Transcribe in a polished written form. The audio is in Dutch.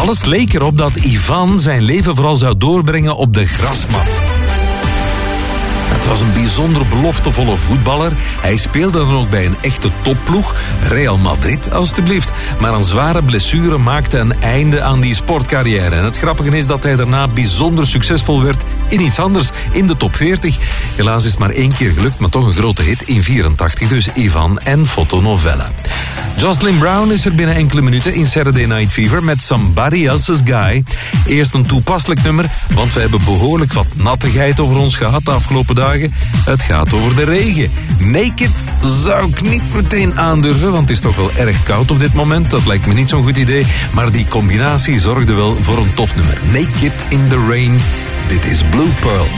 Alles leek erop dat Ivan zijn leven vooral zou doorbrengen op de grasmat. Het was een bijzonder beloftevolle voetballer. Hij speelde dan ook bij een echte topploeg, Real Madrid alstublieft. Maar een zware blessure maakte een einde aan die sportcarrière. En het grappige is dat hij daarna bijzonder succesvol werd in iets anders, in de top 40. Helaas is het maar 1 keer gelukt, maar toch een grote hit in 84. Dus Ivan en Fotonovella. Jocelyn Brown is er binnen enkele minuten in Saturday Night Fever met Somebody Else's Guy. Eerst een toepasselijk nummer, want we hebben behoorlijk wat nattigheid over ons gehad de afgelopen dagen. Het gaat over de regen. Naked zou ik niet meteen aandurven, want het is toch wel erg koud op dit moment. Dat lijkt me niet zo'n goed idee, maar die combinatie zorgde wel voor een tof nummer. Naked in the Rain. Dit is Blue Pearl.